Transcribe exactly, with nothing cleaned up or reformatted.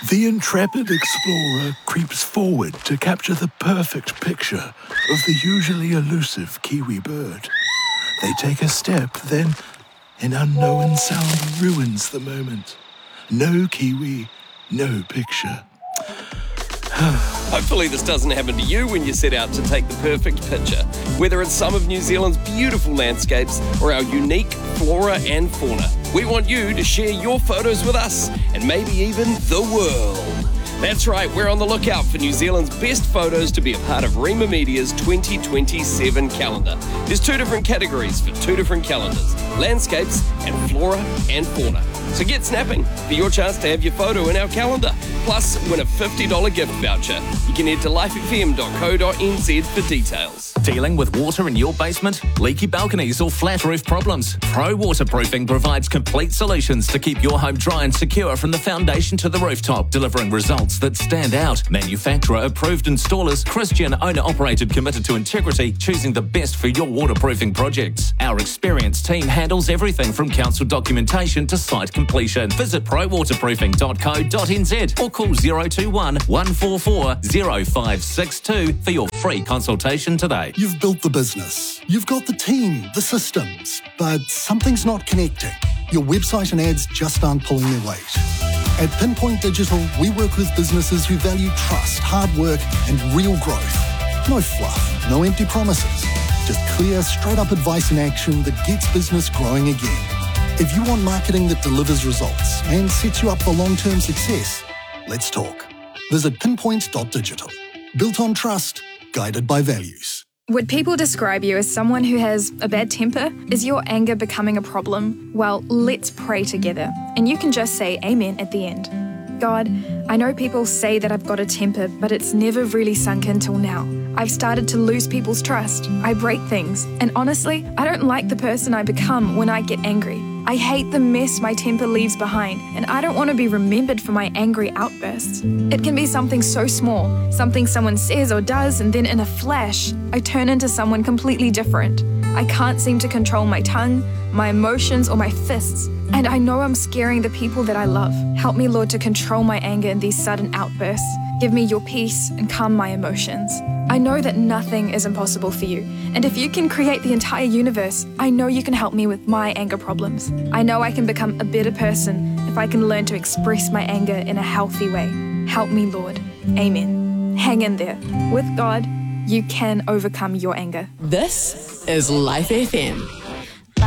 The intrepid explorer creeps forward to capture the perfect picture of the usually elusive kiwi bird. They take a step, then an unknown sound ruins the moment. No kiwi, no picture. Hopefully this doesn't happen to you when you set out to take the perfect picture, whether it's some of New Zealand's beautiful landscapes or our unique flora and fauna. We want you to share your photos with us and maybe even the world. That's right, we're on the lookout for New Zealand's best photos to be a part of Rima Media's twenty twenty-seven calendar. There's two different categories for two different calendars, landscapes and flora and fauna. So get snapping for your chance to have your photo in our calendar. Plus, win a fifty dollars gift voucher. You can head to life f m dot co dot n z for details. Dealing with water in your basement, leaky balconies or flat roof problems? Pro Waterproofing provides complete solutions to keep your home dry and secure from the foundation to the rooftop, delivering results that stand out. Manufacturer approved installers, Christian owner operated, committed to integrity, choosing the best for your waterproofing projects. Our experienced team handles everything from council documentation to site completion. Visit pro waterproofing dot co dot n z or call zero two one, one four four, zero five six two for your free consultation today. You've built the business, you've got the team, the systems, but something's not connecting. Your website and ads just aren't pulling their weight. At Pinpoint Digital, we work with businesses who value trust, hard work, and real growth. No fluff, no empty promises. Just clear, straight-up advice and action that gets business growing again. If you want marketing that delivers results and sets you up for long-term success, let's talk. Visit pinpoint dot digital. Built on trust, guided by values. Would people describe you as someone who has a bad temper? Is your anger becoming a problem? Well, let's pray together. And you can just say amen at the end. God, I know people say that I've got a temper, but it's never really sunk in till now. I've started to lose people's trust. I break things. And honestly, I don't like the person I become when I get angry. I hate the mess my temper leaves behind, and I don't want to be remembered for my angry outbursts. It can be something so small, something someone says or does, and then in a flash, I turn into someone completely different. I can't seem to control my tongue, my emotions, or my fists, and I know I'm scaring the people that I love. Help me, Lord, to control my anger in these sudden outbursts. Give me your peace and calm my emotions. I know that nothing is impossible for you, and if you can create the entire universe, I know you can help me with my anger problems. I know I can become a better person if I can learn to express my anger in a healthy way. Help me, Lord. Amen. Hang in there. With God, you can overcome your anger. This is Life F M.